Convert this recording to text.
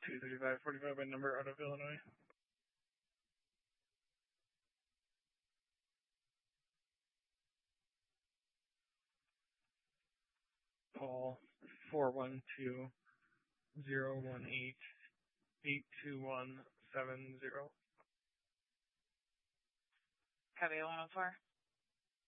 23545 by number out of Illinois. Call 412-018-82170. Copy 104.